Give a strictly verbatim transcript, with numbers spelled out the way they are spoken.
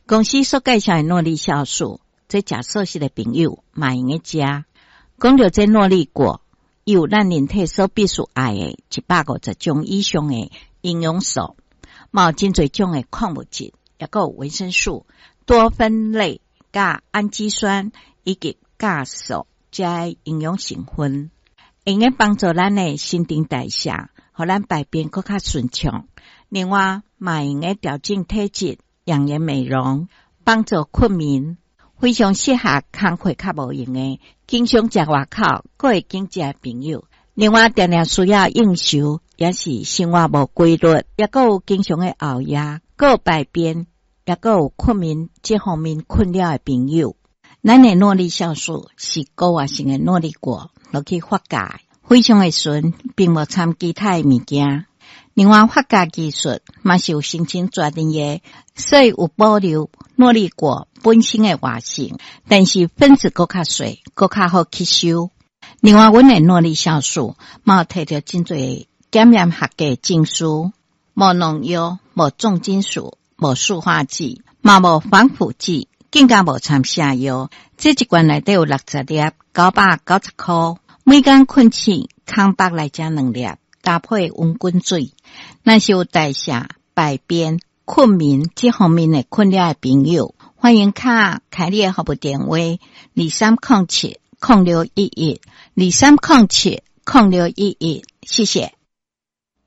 公司所介绍的诺丽酵素，这食素食的朋友嘛用个食。讲到这诺丽果，伊有咱人体所必须爱的一百五十种以上的营养素，嘛有真侪种的矿物质，也有维生素、多酚类、甲氨基酸以及酵素这些营养成分，用个帮助咱的新陈代谢，互咱排便更较顺畅。另外，嘛用个调整体质、养颜美容、帮助困眠，非常适合工课较无用的，经常食外口，阁会经食的朋友。另外，常常需要应酬，也是生活无规律，也阁有经常的熬夜，阁有排便，也阁有困眠这方面困扰的朋友。咱的诺丽酵素是高活性的诺丽果落去发酵，非常的纯，并无掺其他的物件。另外，发酵技术嘛是有申请专利的，所以有保留诺丽果本身的活性，但是分子更较细，更较好吸收。另外，阮的诺丽酵素嘛有摕到真侪检验合格证书，无农药、无重金属、无塑化剂，嘛无防腐剂，更加无掺下药。这一罐内底有六十粒，九百九十块。每天困醒，空腹来食两粒。搭配温滚水，若是有代谢、排便、困眠这方面的困扰的朋友，欢迎卡开你的服务电话二三零七零六一一二三零七零六一一，谢谢。